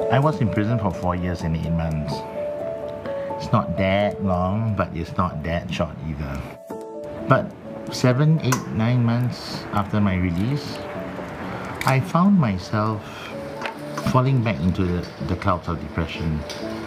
I was in prison for 4 years and 8 months. It's not that long, but it's not that short either. But 7, 8, 9 months after my release, I found myself falling back into the clouds of depression.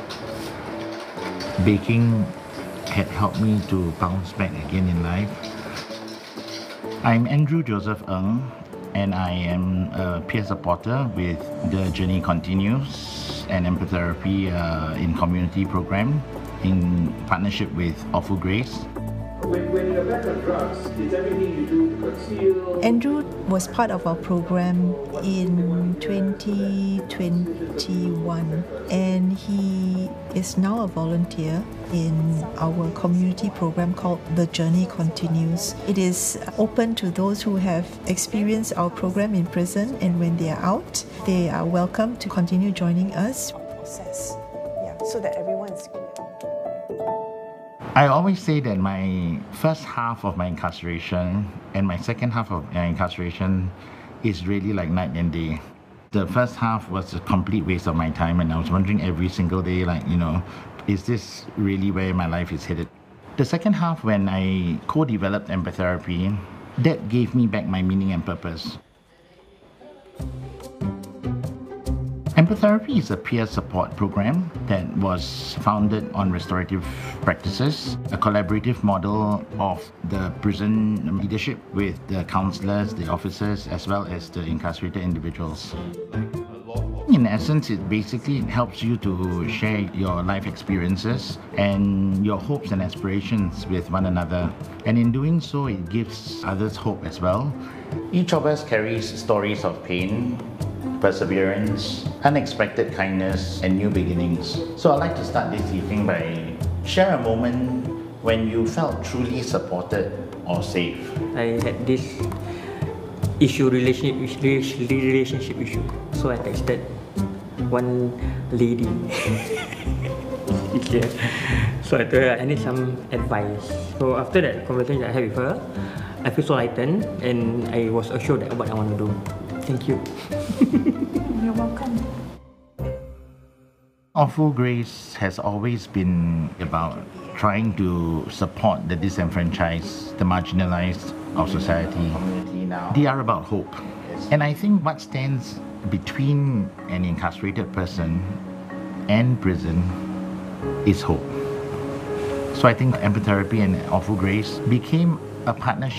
Baking had helped me to bounce back again in life. I'm Andrew Joseph Ng, and I am a peer supporter with the Journey Continues, an empathy in community program in partnership with Awful Grace. When you're back on drugs, is everything you do to conceal? Andrew was part of our program in 2021, and he is now a volunteer in our community program called The Journey Continues. It is open to those who have experienced our program in prison, and when they are out, they are welcome to continue joining us. So that everyone is clear. I always say that my first half of my incarceration and my second half of my incarceration is really like night and day. The first half was a complete waste of my time, and I was wondering every single day, is this really where my life is headed? The second half, when I co-developed empathy, that gave me back my meaning and purpose. Empathy is a peer support program that was founded on restorative practices, a collaborative model of the prison leadership with the counselors, the officers, as well as the incarcerated individuals. In essence, it basically helps you to share your life experiences and your hopes and aspirations with one another. And in doing so, it gives others hope as well. Each of us carries stories of pain, perseverance, unexpected kindness, and new beginnings. So I'd like to start this evening by share a moment when you felt truly supported or safe. I had this relationship issue. So I texted one lady. So I told her I need some advice. So after that conversation I had with her, I feel so lightened, and I was assured that what I want to do. Thank you. You're welcome. Awful Grace has always been about trying to support the disenfranchised, the marginalized of society. They are about hope. And I think what stands between an incarcerated person and prison is hope. So I think empathy and Awful Grace became a partnership